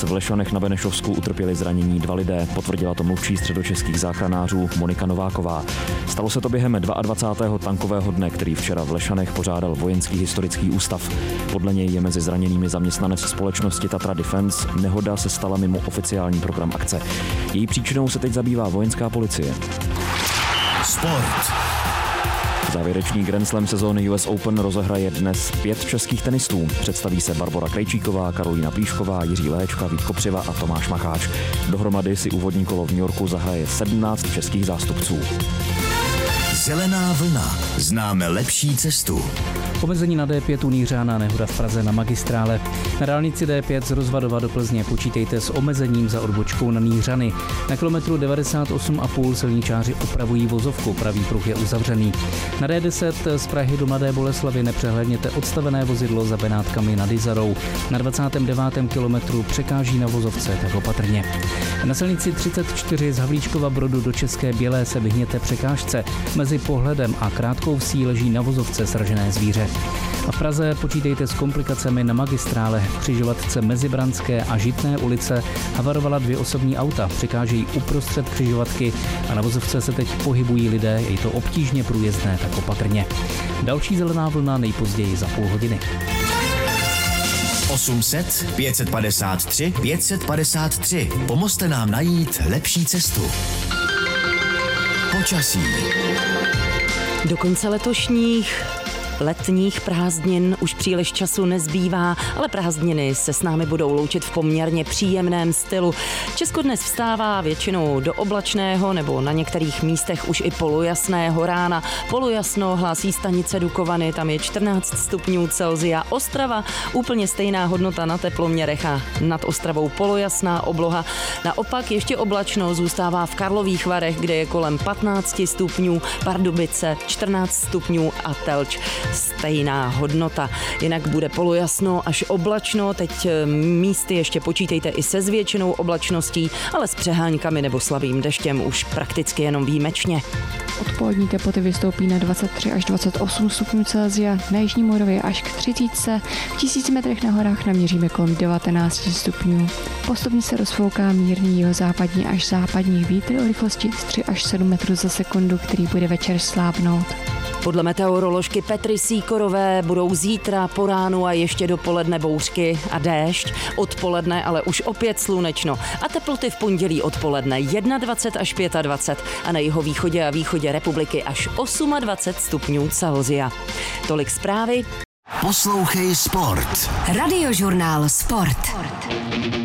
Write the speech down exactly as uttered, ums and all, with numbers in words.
Dnes v Lešanech na Benešovsku utrpěli zranění dva lidé, potvrdila to mluvčí středočeských záchranářů Monika Nováková. Stalo se to během dvacátého druhého tankového dne, který včera v Lešanech pořádal Vojenský historický ústav. Podle něj je mezi zraněnými zaměstnanec společnosti Tatra Defence. Nehoda se stala mimo oficiální program akce. Její příčinou se teď zabývá vojenská policie. Sport. Závěrečný Grand Slam sezóny U S Open rozehraje dnes pět českých tenistů. Představí se Barbora Krejčíková, Karolína Plíšková, Jiří Léčka, Vít Kopřiva a Tomáš Macháč. Dohromady si úvodní kolo v New Yorku zahraje sedmnáct českých zástupců. Zelená vlna. Známe lepší cestu. Omezení na D pět u Nýřána, nehoda v Praze na magistrále. Na dálnici D pět z Rozvadova do Plzně počítejte s omezením za odbočkou na Nýřany. Na kilometru devadesát osm a půl silničáři opravují vozovku, pravý pruh je uzavřený. Na D deset z Prahy do Mladé Boleslavi nepřehlédněte odstavené vozidlo za Benátkami nad Izarou. Na dvacátém devátém kilometru překáží na vozovce, tak opatrně. Na silnici třicet čtyři z Havlíčkova Brodu do České Bělé se vyhněte překážce. Mezi Pohledem a Krátkou Vsí leží na vozovce sražené zvíře. A v Praze počítejte s komplikacemi na magistrále. V křižovatce Mezibranské a Žitné ulice havarovala dvě osobní auta. Překážejí uprostřed křižovatky a na vozovce se teď pohybují lidé. Je to obtížně průjezdné, tak opatrně. Další zelená vlna nejpozději za půl hodiny. osm set pět set padesát tři pět set padesát tři. Pomozte nám najít lepší cestu. Počasí. Do konce letošních letních prázdnin už příliš času nezbývá, ale prázdniny se s námi budou loučit v poměrně příjemném stylu. Česko dnes vstává většinou do oblačného nebo na některých místech už i polojasného rána. Polojasno hlásí stanice Dukovany, tam je čtrnáct stupňů Celsia. Ostrava úplně stejná hodnota na teploměrech a nad Ostravou polojasná obloha. Naopak ještě oblačno zůstává v Karlových Varech, kde je kolem patnáct stupňů, Pardubice čtrnáct stupňů a Telč stejná hodnota. Jinak bude polojasno až oblačno, teď místy ještě počítejte i se zvětšenou oblačností, ale s přeháňkami nebo slabým deštěm už prakticky jenom výjimečně. Odpolední teploty vystoupí na dvacet tři až dvacet osm stupňů Celsia, na jižní Moravě až k třicítce, v tisíci metrech na horách naměříme kolem devatenáct stupňů. Postupně se rozfouká mírný jihozápadní až západní vítr o rychlosti z tři až sedm metrů za sekundu, který bude večer slábnout. Podle meteoroložky Petry Sýkorové budou zítra po ránu a ještě dopoledne bouřky a déšť. Odpoledne ale už opět slunečno a teploty v pondělí odpoledne dvacet jedna až dvacet pět a na jihovýchodě a východě republiky až dvacet osm stupňů Celsia. Tolik zprávy. Poslouchej Sport. Radiožurnál Sport.